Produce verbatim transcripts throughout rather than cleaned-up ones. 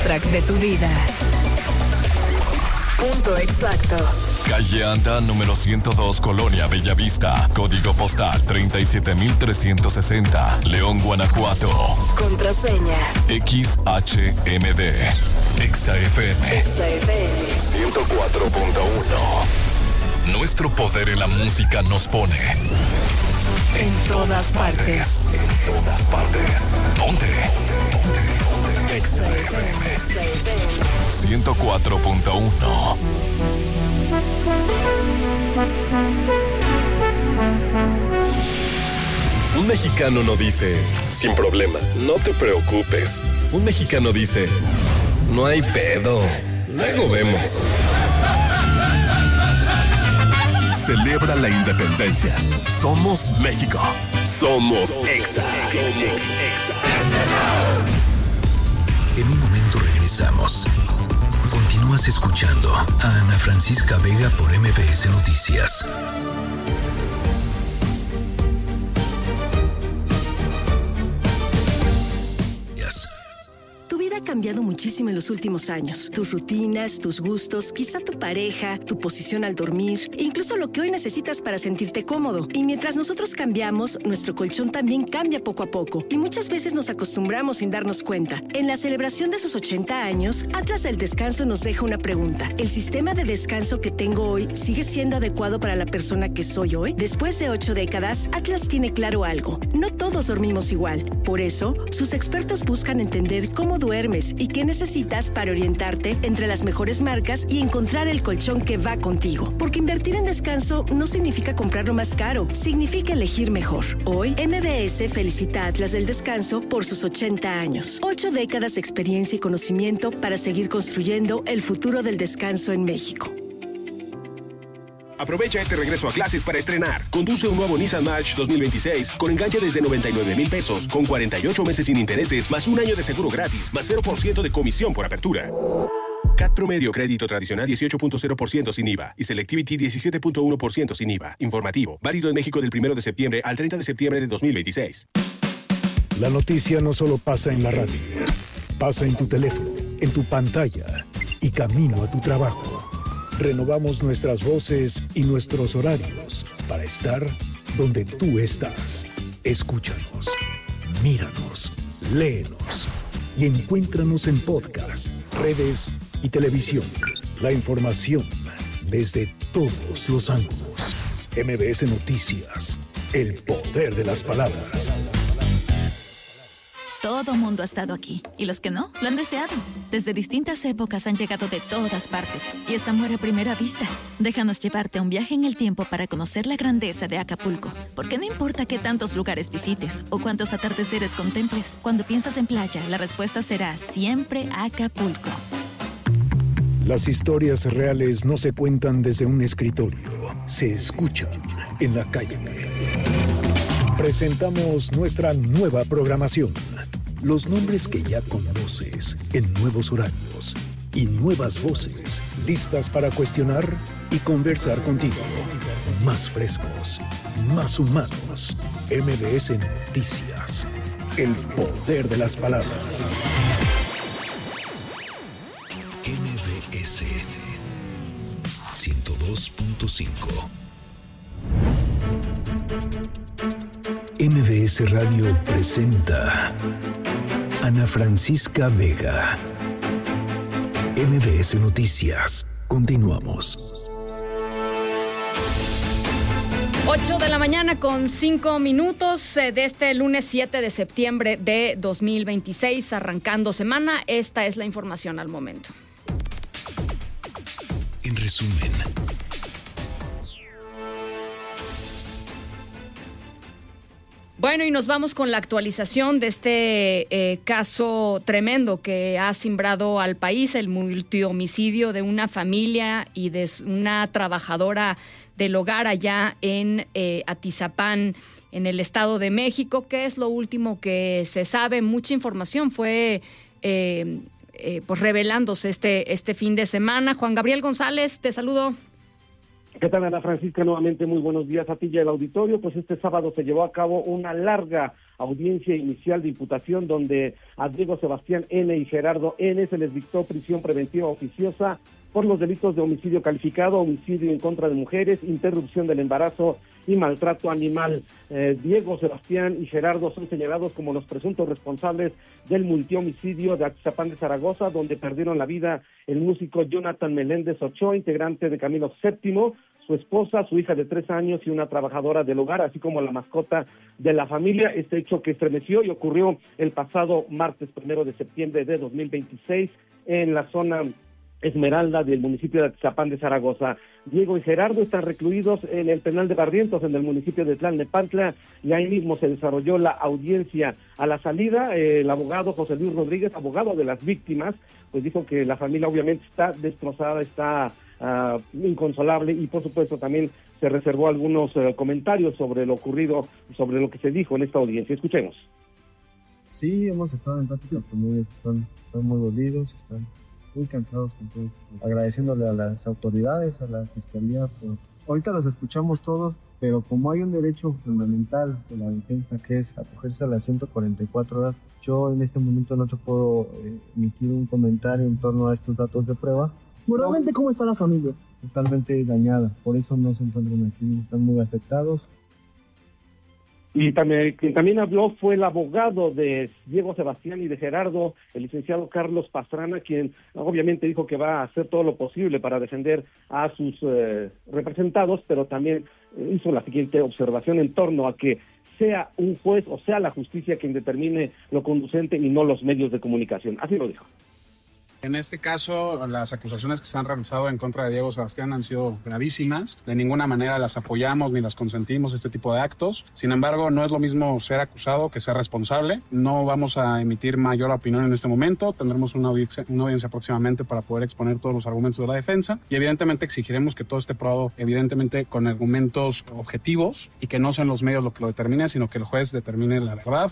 soundtrack de tu vida. Punto exacto. Calle Anda, número ciento dos, Colonia Bellavista. Código postal treinta y siete mil trescientos sesenta. León, Guanajuato. Contraseña X H M D. Exa F M. Exa F M ciento cuatro punto uno. Nuestro poder en la música nos pone en todas partes. En todas partes. ¿Dónde? Exa F M ciento cuatro punto uno. Un mexicano no dice, sin problema, no te preocupes. Un mexicano dice, no hay pedo, luego vemos. Celebra la independencia. Somos México. Somos Exa. Somos Exa. En un momento regresamos. Continúas escuchando a Ana Francisca Vega por M B S Noticias. Tu vida ha cambiado muchísimo en los últimos años. Tus rutinas, tus gustos, quizá tu pareja, tu posición al dormir, e incluso lo que hoy necesitas para sentirte cómodo. Y mientras nosotros cambiamos, nuestro colchón también cambia poco a poco. Y muchas veces nos acostumbramos sin darnos cuenta. En la celebración de sus ochenta años, Atlas del Descanso nos deja una pregunta. ¿El sistema de descanso que tengo hoy sigue siendo adecuado para la persona que soy hoy? Después de ocho décadas, Atlas tiene claro algo. No todos dormimos igual. Por eso, sus expertos buscan entender cómo duermes y qué necesitas para orientarte entre las mejores marcas y encontrar el colchón que va contigo. Porque invertir en descanso no significa comprarlo más caro, significa elegir mejor. Hoy, M B S felicita a Atlas del Descanso por sus ochenta años. Ocho décadas de experiencia y conocimiento para seguir construyendo el futuro del descanso en México. Aprovecha este regreso a clases para estrenar. Conduce un nuevo Nissan March dos mil veintiséis con enganche desde noventa y nueve mil pesos, con cuarenta y ocho meses sin intereses, más un año de seguro gratis, más cero por ciento de comisión por apertura. C A T promedio crédito tradicional dieciocho punto cero por ciento sin I V A y Selectivity diecisiete punto uno por ciento sin I V A. Informativo, válido en México del primero de septiembre al treinta de septiembre de dos mil veintiséis. La noticia no solo pasa en la radio, pasa en tu teléfono, en tu pantalla y camino a tu trabajo. Renovamos nuestras voces y nuestros horarios para estar donde tú estás. Escúchanos, míranos, léenos y encuéntranos en podcast, redes y televisión. La información desde todos los ángulos. M B S Noticias, el poder de las palabras. Todo mundo ha estado aquí, y los que no, lo han deseado. Desde distintas épocas han llegado de todas partes, y este amor a primera vista. Déjanos llevarte a un viaje en el tiempo para conocer la grandeza de Acapulco. Porque no importa qué tantos lugares visites o cuántos atardeceres contemples, cuando piensas en playa, la respuesta será siempre Acapulco. Las historias reales no se cuentan desde un escritorio, se escuchan en la calle. Presentamos nuestra nueva programación. Los nombres que ya conoces en nuevos horarios y nuevas voces listas para cuestionar y conversar contigo. Más frescos, más humanos. M B S Noticias. El poder de las palabras. M B S ciento dos punto cinco. M B S Radio presenta Ana Francisca Vega. M B S Noticias. Continuamos. ocho de la mañana con cinco minutos de este lunes siete de septiembre de dos mil veintiséis, arrancando semana. Esta es la información al momento. En resumen. Bueno, y nos vamos con la actualización de este eh, caso tremendo que ha cimbrado al país, el multihomicidio de una familia y de una trabajadora del hogar allá en eh, Atizapán, en el Estado de México. ¿Qué es lo último que se sabe? Mucha información fue eh, eh, pues revelándose este, este fin de semana. Juan Gabriel González, te saludo. ¿Qué tal, Ana Francisca? Nuevamente muy buenos días a ti y al auditorio. Pues este sábado se llevó a cabo una larga audiencia inicial de imputación donde a Diego Sebastián N. y Gerardo N. se les dictó prisión preventiva oficiosa por los delitos de homicidio calificado, homicidio en contra de mujeres, interrupción del embarazo y maltrato animal. Eh, Diego, Sebastián y Gerardo son señalados como los presuntos responsables del multihomicidio de Atizapán de Zaragoza, donde perdieron la vida el músico Jonathan Meléndez Ochoa, integrante de Camilo séptimo, su esposa, su hija de tres años y una trabajadora del hogar, así como la mascota de la familia. Este hecho que estremeció y ocurrió el pasado martes primero de septiembre de dos mil veintiséis en la zona Esmeralda del municipio de Atizapán de Zaragoza. Diego y Gerardo están recluidos en el penal de Barrientos, en el municipio de Tlalnepantla, y ahí mismo se desarrolló la audiencia. A la salida, eh, el abogado José Luis Rodríguez, abogado de las víctimas, pues dijo que la familia obviamente está destrozada, está uh, inconsolable, y por supuesto también se reservó algunos uh, comentarios sobre lo ocurrido, sobre lo que se dijo en esta audiencia. Escuchemos. Sí, hemos estado en plática con ellos, están, están muy dolidos, están muy cansados con todo. Agradeciéndole a las autoridades, a la fiscalía, por... ahorita los escuchamos todos, pero como hay un derecho fundamental de la defensa que es acogerse a las ciento cuarenta y cuatro horas, yo en este momento no te puedo eh, emitir un comentario en torno a estos datos de prueba. Moralmente, ¿cómo está la familia? Totalmente dañada, por eso no se encuentran aquí, están muy afectados. Y también, quien también habló fue el abogado de Diego Sebastián y de Gerardo, el licenciado Carlos Pastrana, quien obviamente dijo que va a hacer todo lo posible para defender a sus eh, representados, pero también hizo la siguiente observación en torno a que sea un juez o sea la justicia quien determine lo conducente y no los medios de comunicación. Así lo dijo. En este caso, las acusaciones que se han realizado en contra de Diego Sebastián han sido gravísimas. De ninguna manera las apoyamos ni las consentimos, este tipo de actos. Sin embargo, no es lo mismo ser acusado que ser responsable. No vamos a emitir mayor opinión en este momento. Tendremos una audiencia, una audiencia próximamente para poder exponer todos los argumentos de la defensa. Y evidentemente exigiremos que todo esté probado, evidentemente con argumentos objetivos, y que no sean los medios lo que lo determinen, sino que el juez determine la verdad.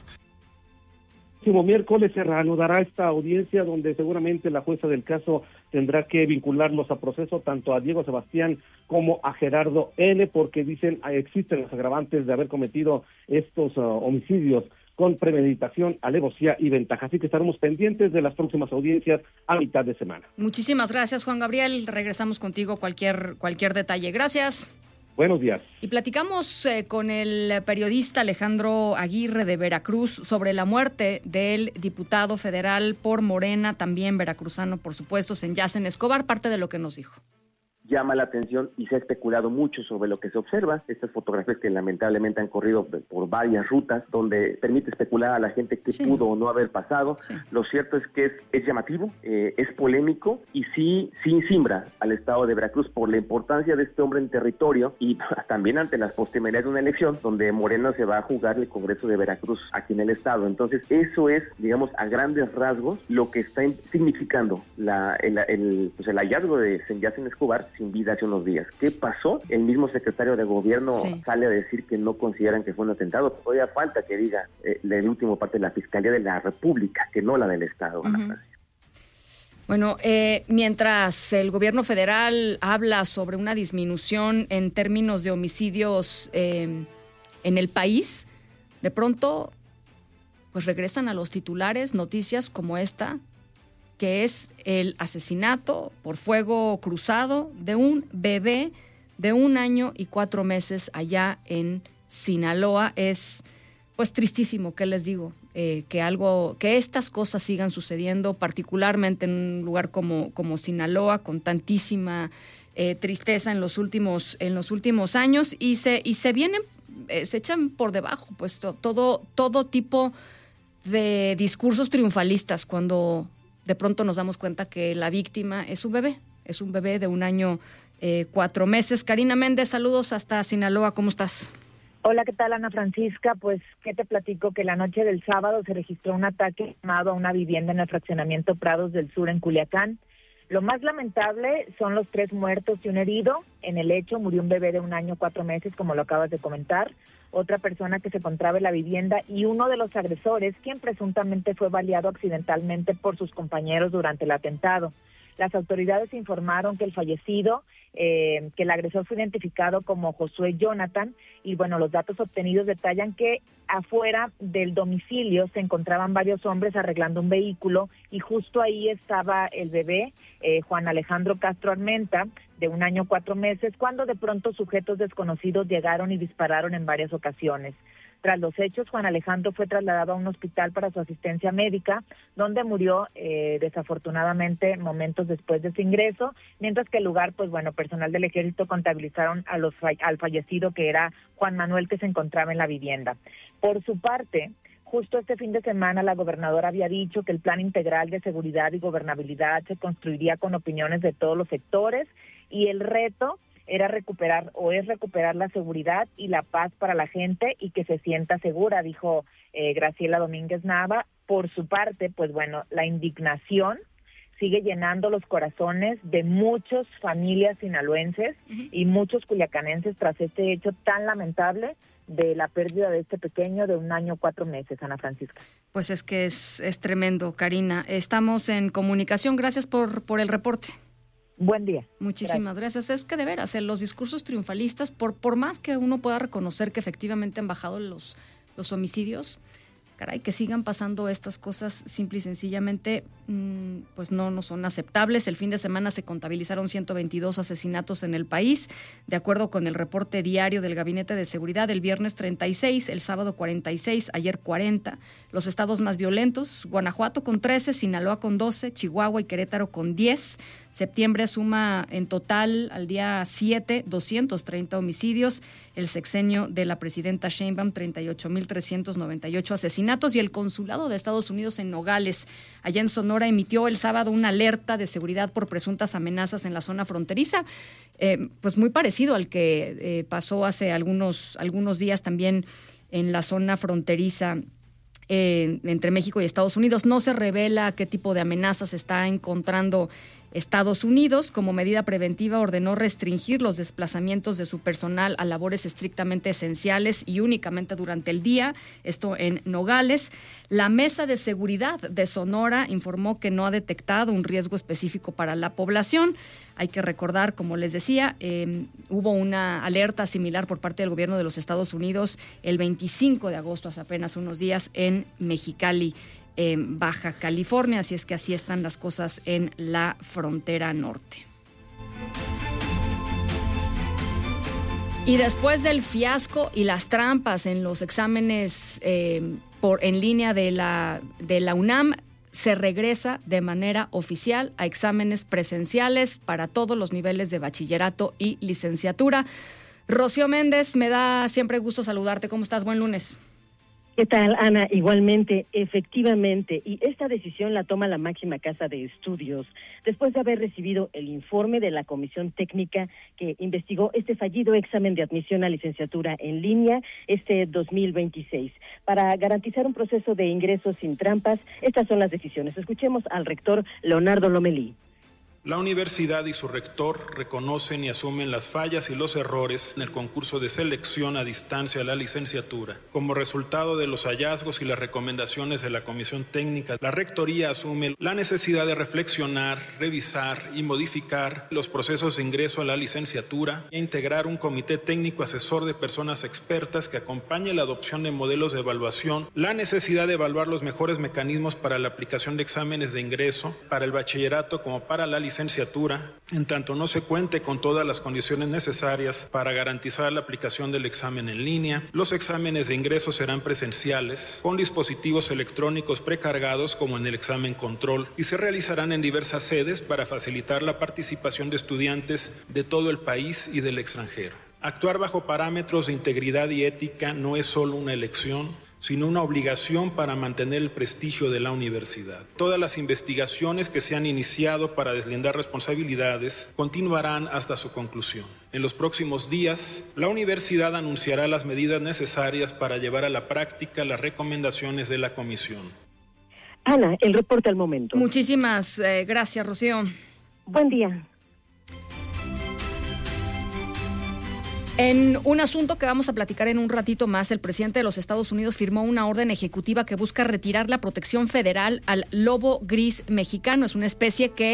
El próximo miércoles se reanudará esta audiencia donde seguramente la jueza del caso tendrá que vincularlos a proceso tanto a Diego Sebastián como a Gerardo N, porque dicen existen los agravantes de haber cometido estos uh, homicidios con premeditación, alevosía y ventaja. Así que estaremos pendientes de las próximas audiencias a mitad de semana. Muchísimas gracias, Juan Gabriel. Regresamos contigo cualquier cualquier detalle. Gracias. Buenos días. Y platicamos eh, con el periodista Alejandro Aguirre de Veracruz sobre la muerte del diputado federal por Morena, también veracruzano, por supuesto, Senyacen Escobar, parte de lo que nos dijo. Llama la atención y se ha especulado mucho sobre lo que se observa. Estas fotografías que lamentablemente han corrido por varias rutas, donde permite especular a la gente qué sí. pudo o no haber pasado. Sí. Lo cierto es que es, es llamativo, eh, es polémico y sí, sí simbra al estado de Veracruz por la importancia de este hombre en territorio y también ante las postrimerías de una elección donde Morena se va a jugar el Congreso de Veracruz aquí en el estado. Entonces eso es, digamos, a grandes rasgos lo que está significando la, el, el, pues el hallazgo de Senyacen Escobar sin vida hace unos días. ¿Qué pasó? El mismo secretario de gobierno sí. sale a decir que no consideran que fue un atentado. Todavía falta que diga eh, el último parte de la Fiscalía de la República, que no la del Estado. Uh-huh. Bueno, eh, mientras el gobierno federal habla sobre una disminución en términos de homicidios eh, en el país, de pronto pues regresan a los titulares noticias como esta, que es el asesinato por fuego cruzado de un bebé de un año y cuatro meses allá en Sinaloa. Es pues tristísimo, ¿qué les digo? Eh, que algo, que estas cosas sigan sucediendo, particularmente en un lugar como, como Sinaloa, con tantísima eh, tristeza en los últimos, en los últimos años, y se, y se vienen, eh, se echan por debajo, pues to, todo, todo tipo de discursos triunfalistas cuando de pronto nos damos cuenta que la víctima es un bebé, es un bebé de un año, eh, cuatro meses. Karina Méndez, saludos hasta Sinaloa, ¿cómo estás? Hola, ¿qué tal, Ana Francisca? Pues, ¿qué te platico? Que la noche del sábado se registró un ataque armado a una vivienda en el fraccionamiento Prados del Sur, en Culiacán. Lo más lamentable son los tres muertos y un herido. En el hecho murió un bebé de un año, cuatro meses, como lo acabas de comentar. Otra persona que se encontraba en la vivienda y uno de los agresores, quien presuntamente fue baleado accidentalmente por sus compañeros durante el atentado. Las autoridades informaron que el fallecido, eh, que el agresor fue identificado como Josué Jonathan, y bueno, los datos obtenidos detallan que afuera del domicilio se encontraban varios hombres arreglando un vehículo, y justo ahí estaba el bebé, eh, Juan Alejandro Castro Armenta, de un año cuatro meses, cuando de pronto sujetos desconocidos llegaron y dispararon en varias ocasiones. Tras los hechos, Juan Alejandro fue trasladado a un hospital para su asistencia médica, donde murió eh, desafortunadamente momentos después de su ingreso, mientras que el lugar, pues bueno, personal del ejército contabilizaron a los al fallecido, que era Juan Manuel, que se encontraba en la vivienda. Por su parte, justo este fin de semana la gobernadora había dicho que el Plan Integral de Seguridad y Gobernabilidad se construiría con opiniones de todos los sectores, y el reto era recuperar o es recuperar la seguridad y la paz para la gente y que se sienta segura, dijo eh, Graciela Domínguez Nava. Por su parte, pues bueno, la indignación sigue llenando los corazones de muchas familias sinaloenses uh-huh. y muchos culiacanenses tras este hecho tan lamentable de la pérdida de este pequeño de un año cuatro meses, Ana Francisca. Pues es que es, es tremendo, Karina. Estamos en comunicación. Gracias por, por el reporte. Buen día. Muchísimas gracias. gracias. Es que de veras, en los discursos triunfalistas, por, por más que uno pueda reconocer que efectivamente han bajado los, los homicidios, caray, que sigan pasando estas cosas simple y sencillamente, mmm, pues no, no son aceptables. El fin de semana se contabilizaron ciento veintidós asesinatos en el país, de acuerdo con el reporte diario del Gabinete de Seguridad. El viernes treinta y seis, el sábado cuarenta y seis, ayer cuarenta. Los estados más violentos: Guanajuato con trece, Sinaloa con doce, Chihuahua y Querétaro con diez. Septiembre suma en total al día siete, doscientos treinta homicidios. El sexenio de la presidenta Sheinbaum, treinta y ocho mil trescientos noventa y ocho asesinatos. Y el consulado de Estados Unidos en Nogales, allá en Sonora, emitió el sábado una alerta de seguridad por presuntas amenazas en la zona fronteriza, eh, pues muy parecido al que eh, pasó hace algunos, algunos días también en la zona fronteriza eh, entre México y Estados Unidos. No se revela qué tipo de amenazas está encontrando Estados Unidos. Como medida preventiva, ordenó restringir los desplazamientos de su personal a labores estrictamente esenciales y únicamente durante el día, esto en Nogales. La Mesa de Seguridad de Sonora informó que no ha detectado un riesgo específico para la población. Hay que recordar, como les decía, eh, hubo una alerta similar por parte del gobierno de los Estados Unidos el veinticinco de agosto, hace apenas unos días, en Mexicali, en Baja California, así es que así están las cosas en la frontera norte. Y después del fiasco y las trampas en los exámenes eh, por en línea de la, de la UNAM, se regresa de manera oficial a exámenes presenciales para todos los niveles de bachillerato y licenciatura. Rocío Méndez, me da siempre gusto saludarte. ¿Cómo estás? Buen lunes. ¿Qué tal, Ana? Igualmente, efectivamente, y esta decisión la toma la máxima casa de estudios después de haber recibido el informe de la comisión técnica que investigó este fallido examen de admisión a licenciatura en línea este dos mil veintiséis. Para garantizar un proceso de ingreso sin trampas, estas son las decisiones. Escuchemos al rector Leonardo Lomelí. La universidad y su rector reconocen y asumen las fallas y los errores en el concurso de selección a distancia a la licenciatura. Como resultado de los hallazgos y las recomendaciones de la comisión técnica, la rectoría asume la necesidad de reflexionar, revisar y modificar los procesos de ingreso a la licenciatura e integrar un comité técnico asesor de personas expertas que acompañe la adopción de modelos de evaluación, la necesidad de evaluar los mejores mecanismos para la aplicación de exámenes de ingreso para el bachillerato como para la licenciatura licenciatura, en tanto no se cuente con todas las condiciones necesarias para garantizar la aplicación del examen en línea. Los exámenes de ingreso serán presenciales, con dispositivos electrónicos precargados como en el examen control, y se realizarán en diversas sedes para facilitar la participación de estudiantes de todo el país y del extranjero. Actuar bajo parámetros de integridad y ética no es solo una elección, sino una obligación para mantener el prestigio de la universidad. Todas las investigaciones que se han iniciado para deslindar responsabilidades continuarán hasta su conclusión. En los próximos días, la universidad anunciará las medidas necesarias para llevar a la práctica las recomendaciones de la comisión. Ana, el reporte al momento. Muchísimas eh, gracias, Rocío. Buen día. En un asunto que vamos a platicar en un ratito más, el presidente de los Estados Unidos firmó una orden ejecutiva que busca retirar la protección federal al lobo gris mexicano. Es una especie que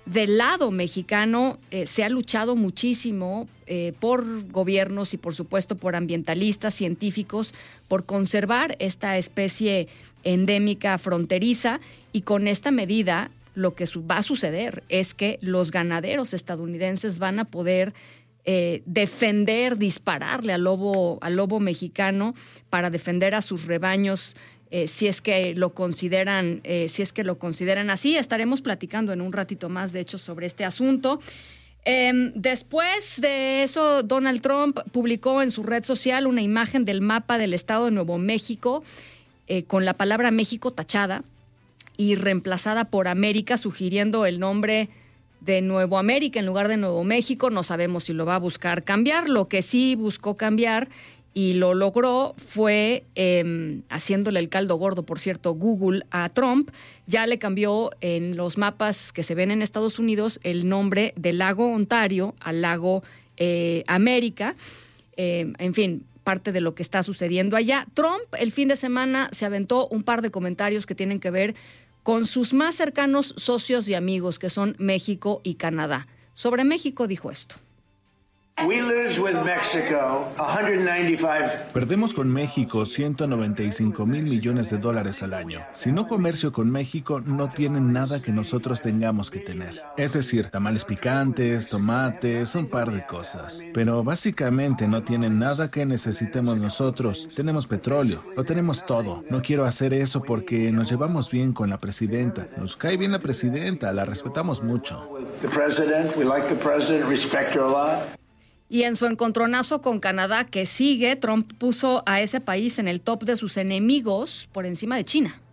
del lado mexicano eh, se ha luchado muchísimo eh, por gobiernos y por supuesto por ambientalistas, científicos, por conservar esta especie endémica fronteriza, y con esta medida lo que va a suceder es que los ganaderos estadounidenses van a poder eh, defender, dispararle al lobo, al lobo mexicano para defender a sus rebaños. Eh, si es que lo consideran, eh, si es que lo consideran así. Estaremos platicando en un ratito más, de hecho, sobre este asunto. Eh, después de eso, Donald Trump publicó en su red social una imagen del mapa del estado de Nuevo México eh, con la palabra México tachada y reemplazada por América, sugiriendo el nombre de Nuevo América en lugar de Nuevo México. No sabemos si lo va a buscar cambiar. Lo que sí buscó cambiar y lo logró fue eh, haciéndole el caldo gordo, por cierto, Google a Trump. Ya le cambió en los mapas que se ven en Estados Unidos el nombre del lago Ontario al lago eh, América. Eh, en fin, parte de lo que está sucediendo allá. Trump el fin de semana se aventó un par de comentarios que tienen que ver con sus más cercanos socios y amigos, que son México y Canadá. Sobre México dijo esto. We lose with Mexico one hundred ninety-five. Perdemos con México ciento noventa y cinco mil millones de dólares al año. Si no comercio con México, no tienen nada que nosotros tengamos que tener. Es decir, tamales picantes, tomates, un par de cosas. Pero básicamente no tienen nada que necesitemos nosotros. Tenemos petróleo, lo tenemos todo. No quiero hacer eso porque nos llevamos bien con la presidenta. Nos cae bien la presidenta, la respetamos mucho. The president, we like the president, respect her a lot. Y en su encontronazo con Canadá, que sigue, Trump puso a ese país en el top de sus enemigos por encima de China.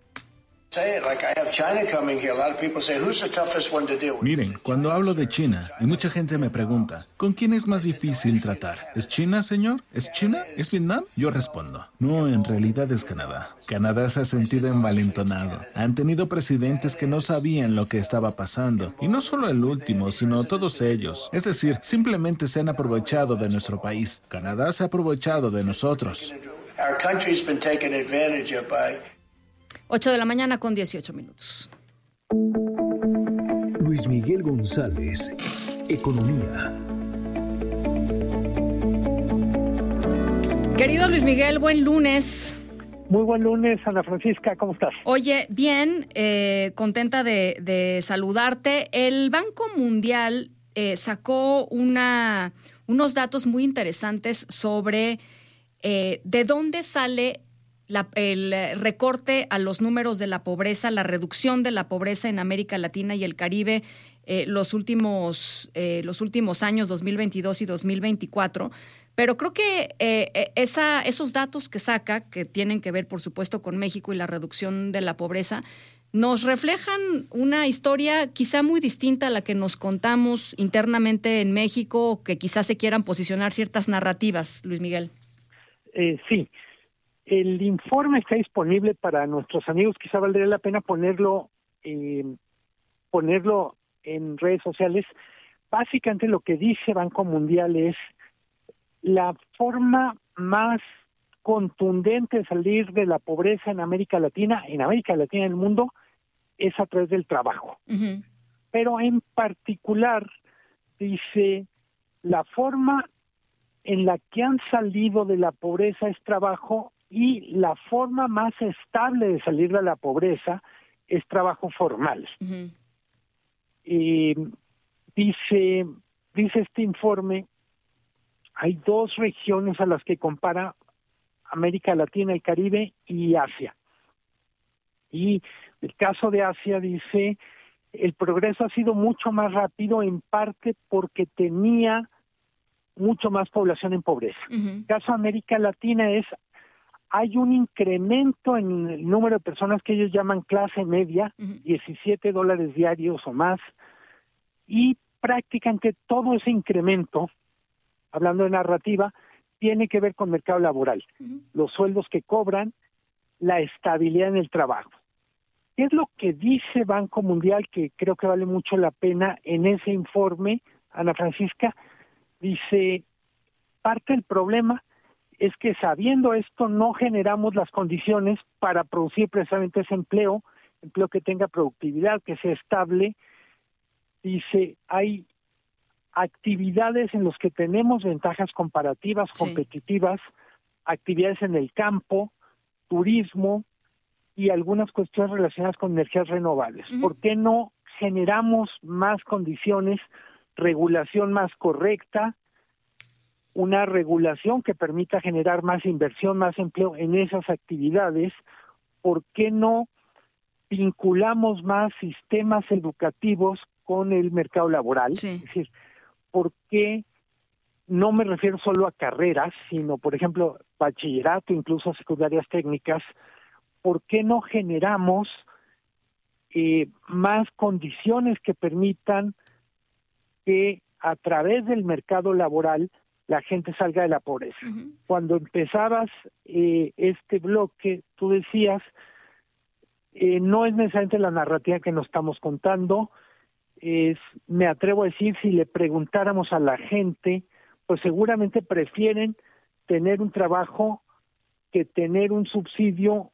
Miren, cuando hablo de China, y mucha gente me pregunta, ¿con quién es más difícil tratar? ¿Es China, señor? ¿Es China? ¿Es Vietnam? Yo respondo, no, en realidad es Canadá. Canadá se ha sentido envalentonado. Han tenido presidentes que no sabían lo que estaba pasando. Y no solo el último, sino todos ellos. Es decir, simplemente se han aprovechado de nuestro país. Canadá se ha aprovechado de nosotros. Our country's been taken advantage of by ocho de la mañana con dieciocho minutos. Luis Miguel González, Economía. Querido Luis Miguel, buen lunes. Muy buen lunes, Ana Francisca, ¿cómo estás? Oye, bien, eh, contenta de, de saludarte. El Banco Mundial eh, sacó una, unos datos muy interesantes sobre eh, de dónde sale La, el recorte a los números de la pobreza, la reducción de la pobreza en América Latina y el Caribe eh, los últimos eh, los últimos años, dos mil veintidós y dos mil veinticuatro. Pero creo que eh, esa, esos datos que saca, que tienen que ver, por supuesto, con México y la reducción de la pobreza, nos reflejan una historia quizá muy distinta a la que nos contamos internamente en México, que quizás se quieran posicionar ciertas narrativas, Luis Miguel. Eh, sí. El informe está disponible para nuestros amigos. Quizá valdría la pena ponerlo, eh, ponerlo en redes sociales. Básicamente lo que dice Banco Mundial es la forma más contundente de salir de la pobreza en América Latina, en América Latina y en el mundo, es a través del trabajo. Uh-huh. Pero en particular dice la forma en la que han salido de la pobreza es trabajo. Y la forma más estable de salir de la pobreza es trabajo formal. Uh-huh. Eh, dice, dice este informe, hay dos regiones a las que compara América Latina, el Caribe y Asia. Y el caso de Asia dice, el progreso ha sido mucho más rápido en parte porque tenía mucho más población en pobreza. Uh-huh. El caso de América Latina es hay un incremento en el número de personas que ellos llaman clase media, uh-huh. diecisiete dólares diarios o más, y prácticamente todo ese incremento, hablando de narrativa, tiene que ver con mercado laboral, uh-huh. los sueldos que cobran, la estabilidad en el trabajo. ¿Qué es lo que dice Banco Mundial, que creo que vale mucho la pena en ese informe, Ana Francisca? Dice, parte del problema es que sabiendo esto no generamos las condiciones para producir precisamente ese empleo, empleo que tenga productividad, que sea estable, dice, hay actividades en las que tenemos ventajas comparativas, sí. competitivas, actividades en el campo, turismo y algunas cuestiones relacionadas con energías renovables. Uh-huh. ¿Por qué no generamos más condiciones, regulación más correcta, una regulación que permita generar más inversión, más empleo en esas actividades? ¿Por qué no vinculamos más sistemas educativos con el mercado laboral? Sí. Es decir, ¿por qué no me refiero solo a carreras, sino, por ejemplo, bachillerato, incluso secundarias técnicas? ¿Por qué no generamos eh, más condiciones que permitan que a través del mercado laboral la gente salga de la pobreza? Uh-huh. Cuando empezabas eh, este bloque, tú decías, eh, no es necesariamente la narrativa que nos estamos contando, es, me atrevo a decir, si le preguntáramos a la gente, pues seguramente prefieren tener un trabajo que tener un subsidio,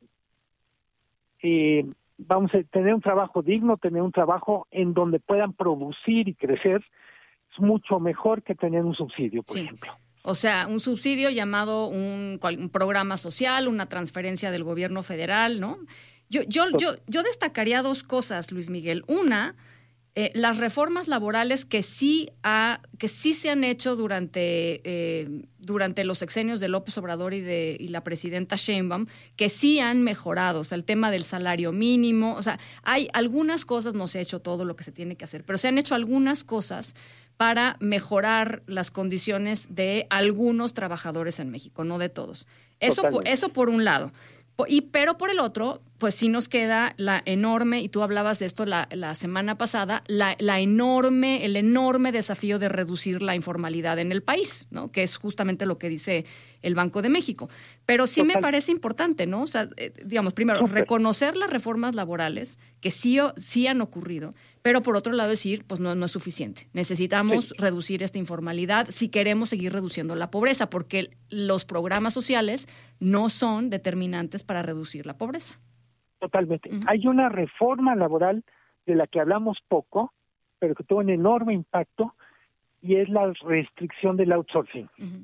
eh, vamos a tener un trabajo digno, tener un trabajo en donde puedan producir y crecer, es mucho mejor que tener un subsidio, por sí. ejemplo. O sea, un subsidio llamado un, un programa social, una transferencia del gobierno federal, ¿no? Yo, yo, yo, yo destacaría dos cosas, Luis Miguel. Una, eh, las reformas laborales que sí ha, que sí se han hecho durante, eh, durante los sexenios de López Obrador y de y la presidenta Sheinbaum, que sí han mejorado. O sea, el tema del salario mínimo. O sea, hay algunas cosas, no se ha hecho todo lo que se tiene que hacer, pero se han hecho algunas cosas para mejorar las condiciones de algunos trabajadores en México, no de todos. Eso, por, eso por un lado. Y, pero por el otro, pues sí nos queda la enorme, y tú hablabas de esto la, la semana pasada, la, la enorme, el enorme desafío de reducir la informalidad en el país, ¿no? Que es justamente lo que dice el Banco de México. Pero sí Total. me parece importante, ¿no? O sea, eh, digamos, primero, Super. reconocer las reformas laborales que sí, sí han ocurrido, pero por otro lado decir, pues no, no es suficiente. Necesitamos sí. reducir esta informalidad si queremos seguir reduciendo la pobreza, porque los programas sociales no son determinantes para reducir la pobreza. Totalmente. Uh-huh. Hay una reforma laboral de la que hablamos poco, pero que tuvo un enorme impacto, y es la restricción del outsourcing. Uh-huh.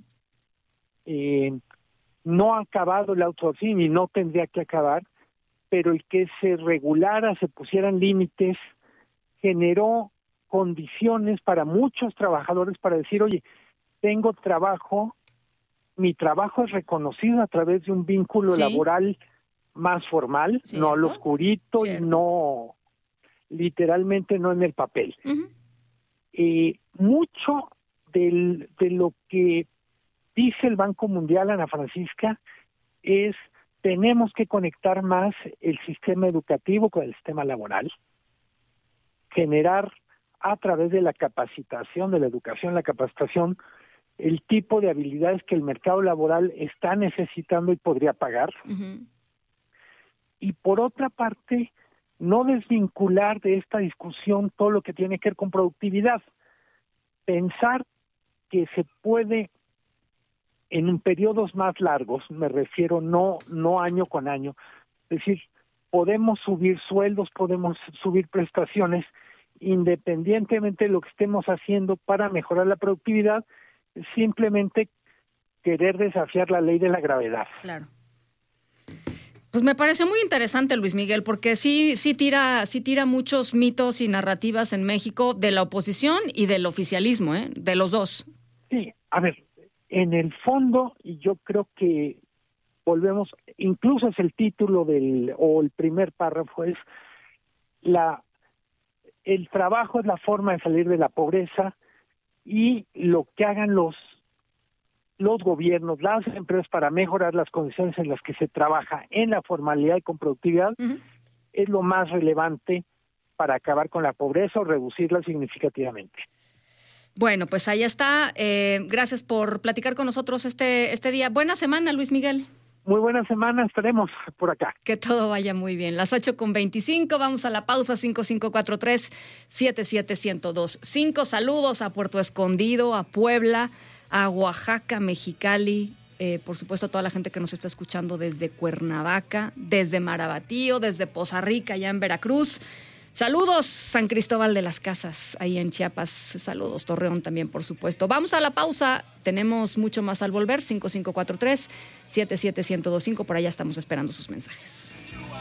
Eh, no ha acabado el outsourcing y no tendría que acabar, pero el que se regulara, se pusieran límites, generó condiciones para muchos trabajadores para decir, oye, tengo trabajo, mi trabajo es reconocido a través de un vínculo ¿Sí? laboral más formal, ¿Cierto? no al oscurito ¿Cierto? y no, literalmente no en el papel. Uh-huh. Eh, mucho del, de lo que dice el Banco Mundial, Ana Francisca, es tenemos que conectar más el sistema educativo con el sistema laboral, generar a través de la capacitación, de la educación, la capacitación, el tipo de habilidades que el mercado laboral está necesitando y podría pagar. Uh-huh. Y por otra parte, no desvincular de esta discusión todo lo que tiene que ver con productividad. Pensar que se puede, en periodos más largos, me refiero no, no año con año, es decir, podemos subir sueldos, podemos subir prestaciones, independientemente de lo que estemos haciendo para mejorar la productividad, simplemente querer desafiar la ley de la gravedad. Claro. Pues me parece muy interesante, Luis Miguel, porque sí, sí tira, sí tira muchos mitos y narrativas en México de la oposición y del oficialismo, ¿eh? De los dos. Sí, a ver, en el fondo, y yo creo que volvemos, incluso es el título del, o el primer párrafo, es la el trabajo es la forma de salir de la pobreza, y lo que hagan los los gobiernos, las empresas para mejorar las condiciones en las que se trabaja en la formalidad y con productividad, uh-huh. es lo más relevante para acabar con la pobreza o reducirla significativamente. Bueno, pues ahí está. Eh, gracias por platicar con nosotros este, este día. Buena semana, Luis Miguel. Muy buena semana, estaremos por acá. Que todo vaya muy bien. Las ocho con veinticinco, vamos a la pausa. Cinco cinco cuatro tres, siete siete uno cero dos cinco. Saludos a Puerto Escondido, a Puebla, a Oaxaca, Mexicali, eh, por supuesto a toda la gente que nos está escuchando desde Cuernavaca, desde Marabatío, desde Poza Rica, allá en Veracruz. Saludos, San Cristóbal de las Casas, ahí en Chiapas. Saludos, Torreón también, por supuesto. Vamos a la pausa. Tenemos mucho más al volver. cinco cinco cuatro tres, siete siete uno cero dos cinco. Por allá estamos esperando sus mensajes.